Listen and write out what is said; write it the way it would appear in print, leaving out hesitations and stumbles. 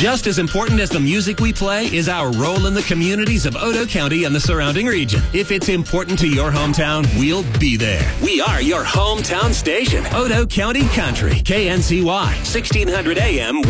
Just as important as the music we play is our role in the communities of Otoe County and the surrounding region. If it's important to your hometown, we'll be there. We are your hometown station, Otoe County Country, KNCY, 1600 AM.